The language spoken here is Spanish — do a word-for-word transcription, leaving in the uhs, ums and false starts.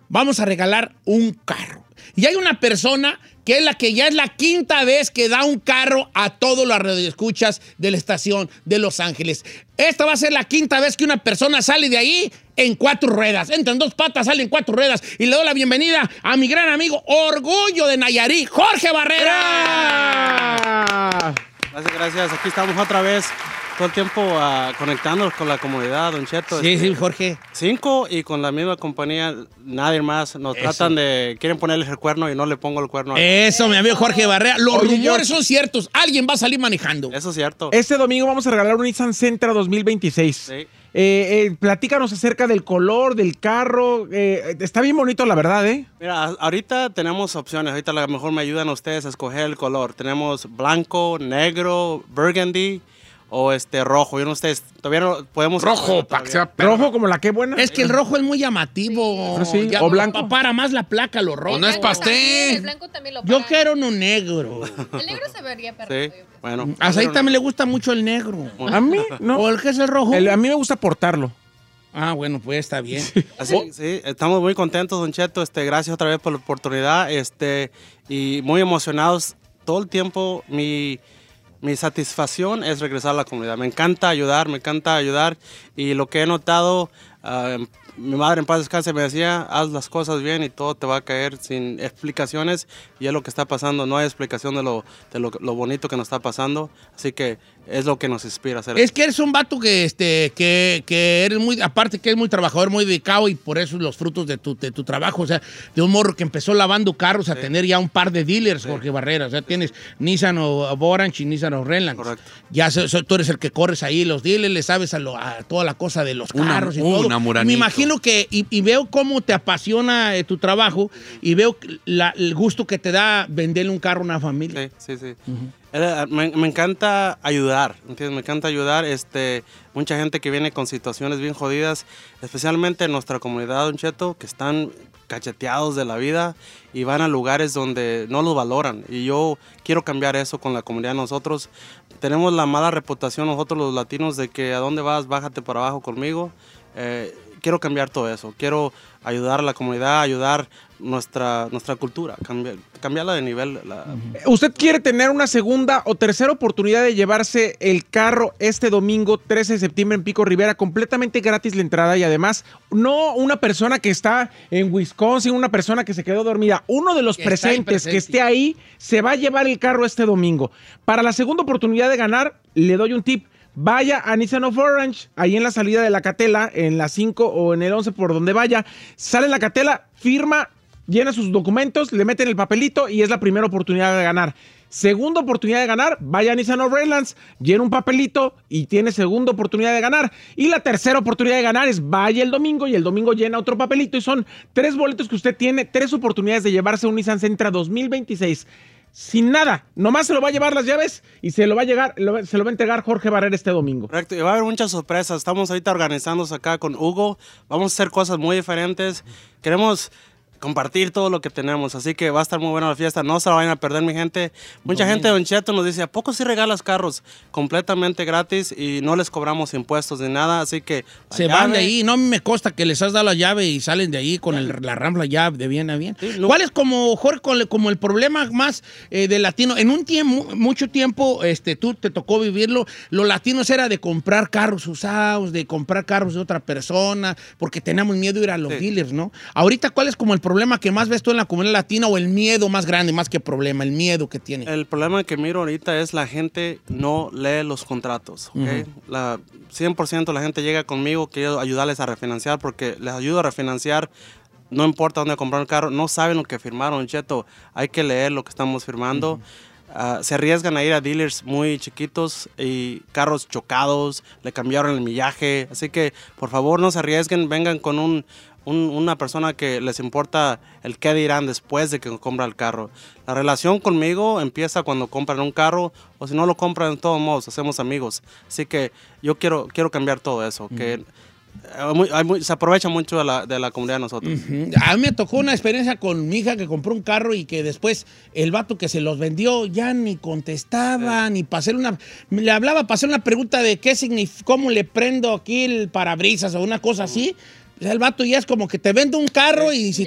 vamos a regalar un carro. Y hay una persona que es la que ya es la quinta vez que da un carro a todos los radioescuchas de la estación de Los Ángeles. Esta va a ser la quinta vez que una persona sale de ahí en cuatro ruedas. Entra en dos patas, sale en cuatro ruedas. Y le doy la bienvenida a mi gran amigo, Orgullo de Nayarit, Jorge Barrera. Gracias, gracias. Aquí estamos otra vez. Todo el tiempo uh, conectándonos con la comunidad, Don Cheto. Sí, este, sí, Jorge. Cinco y con la misma compañía, nadie más. Nos Eso. tratan de... Quieren ponerles el cuerno y no le pongo el cuerno. Eso, mi amigo Jorge Barrera. Los Oye, rumores yo... son ciertos. Alguien va a salir manejando. Eso es cierto. Este domingo vamos a regalar un Nissan Sentra dos mil veintiséis. Sí. Eh, eh, platícanos acerca del color, del carro. Eh, está bien bonito, la verdad, ¿eh? Mira, ahorita tenemos opciones. Ahorita a lo mejor me ayudan ustedes a escoger el color. Tenemos blanco, negro, burgundy... o este rojo. Yo no sé, todavía no podemos... Rojo, para que sea rojo como la que buena. Es que el rojo es muy llamativo. Sí, ya, o blanco. Para más la placa, lo rojo. O no es pastel. También, el blanco también lo para. Yo quiero uno negro. El negro se vería perfecto. Sí, bueno. A Saí también le gusta mucho el negro. A mí, no. ¿O el que es el rojo? El, a mí me gusta portarlo. Ah, bueno, pues está bien. Sí. Así, oh. sí, estamos muy contentos, Don Cheto. Este, gracias otra vez por la oportunidad. Este, y muy emocionados. Todo el tiempo, mi... Mi satisfacción es regresar a la comunidad. Me encanta ayudar, me encanta ayudar. Y lo que he notado, uh, mi madre en paz descanse me decía, haz las cosas bien y todo te va a caer sin explicaciones. Y es lo que está pasando. No hay explicación de lo, de lo, lo bonito que nos está pasando. Así que es lo que nos inspira a hacer. Es que eres un vato que, este, que, que eres muy, aparte que eres muy trabajador, muy dedicado y por eso los frutos de tu, de tu trabajo. O sea, de un morro que empezó lavando carros a sí. tener ya un par de dealers, sí. Jorge Barrera. O sea, tienes Nissan o Orange y Nissan o Redlands. Correcto. Ya so, so, tú eres el que corres ahí los dealers, le sabes a, lo, a toda la cosa de los carros una, y todo. Un me imagino que, y, y veo cómo te apasiona eh, tu trabajo y veo la, el gusto que te da venderle un carro a una familia. Sí, sí, sí. Uh-huh. Me, me encanta ayudar, ¿entiendes? Me encanta ayudar. Este, mucha gente que viene con situaciones bien jodidas, especialmente en nuestra comunidad, Don Cheto, que están cacheteados de la vida y van a lugares donde no los valoran. Y yo quiero cambiar eso con la comunidad. Nosotros tenemos la mala reputación, nosotros los latinos, de que a dónde vas, bájate para abajo conmigo. Eh, quiero cambiar todo eso. Quiero ayudar a la comunidad, ayudar nuestra, nuestra cultura, cambiar, cambiarla de nivel. La... ¿Usted quiere tener una segunda o tercera oportunidad de llevarse el carro este domingo trece de septiembre en Pico Rivera, completamente gratis la entrada y además no una persona que está en Wisconsin, una persona que se quedó dormida, uno de los que presentes que esté ahí se va a llevar el carro este domingo? Para la segunda oportunidad de ganar, le doy un tip. Vaya a Nissan of Orange, ahí en la salida de la Catela, en la cinco o en el once, por donde vaya. Sale la Catela, firma, llena sus documentos, le meten el papelito y es la primera oportunidad de ganar. Segunda oportunidad de ganar, vaya a Nissan of Redlands, llena un papelito y tiene segunda oportunidad de ganar. Y la tercera oportunidad de ganar es vaya el domingo y el domingo llena otro papelito y son tres boletos que usted tiene, tres oportunidades de llevarse un Nissan Sentra dos mil veintiséis. Sin nada, nomás se lo va a llevar las llaves y se lo va a llegar, lo, se lo va a entregar Jorge Barrera este domingo. Correcto, y va a haber muchas sorpresas. Estamos ahorita organizándose acá con Hugo. Vamos a hacer cosas muy diferentes. Queremos compartir todo lo que tenemos, así que va a estar muy buena la fiesta, no se la vayan a perder, mi gente. Mucha no, gente de Don Cheto nos dice, ¿a poco sí regalas carros completamente gratis y no les cobramos impuestos ni nada? Así que se llave, van de ahí, no me consta que les has dado la llave y salen de ahí con el, la rambla ya de bien a bien. Sí, no. ¿Cuál es como, Jorge, como el problema más eh, de latino? En un tiempo, mucho tiempo, este, tú te tocó vivirlo, los latinos era de comprar carros usados, de comprar carros de otra persona, porque teníamos miedo de ir a los sí. dealers, ¿no? Ahorita, ¿cuál es como el problema que más ves tú en la comunidad latina o el miedo más grande, más que problema, el miedo que tiene? El problema que miro ahorita es la gente no lee los contratos, ¿okay? Uh-huh. La cien por ciento la gente llega conmigo, quiero ayudarles a refinanciar porque les ayudo a refinanciar, no importa dónde comprar un carro, no saben lo que firmaron, Cheto, hay que leer lo que estamos firmando. Uh-huh. Uh, se arriesgan a ir a dealers muy chiquitos y carros chocados, le cambiaron el millaje, así que por favor no se arriesguen, vengan con un Un, una persona que les importa el qué dirán después de que compra el carro. La relación conmigo empieza cuando compran un carro o si no lo compran de todos modos, hacemos amigos. Así que yo quiero, quiero cambiar todo eso, mm. que hay muy, hay muy, se aprovecha mucho de la, de la comunidad de nosotros. Uh-huh. A mí me tocó una experiencia con mi hija que compró un carro y que después el vato que se los vendió ya ni contestaba, sí. ni para hacer una... Le hablaba para hacer una pregunta de qué significa, cómo le prendo aquí el parabrisas o una cosa así. O sea, el vato ya es como que te vende un carro y si